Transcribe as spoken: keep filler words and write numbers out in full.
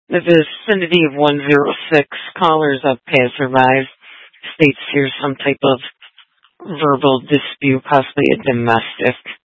The vicinity of one zero six, callers of Passer Live states here some type of verbal dispute, possibly a domestic.